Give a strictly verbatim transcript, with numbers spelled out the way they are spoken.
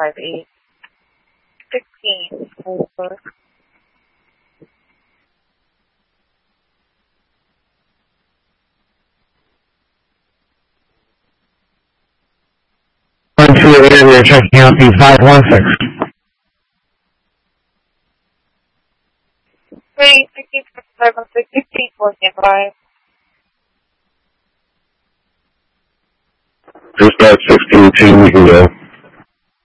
five eight. Sixteen four. One two eight, we're checking out the five one six. Three sixteen five one six sixteen four stand by. Dispatch sixteen two, we can go.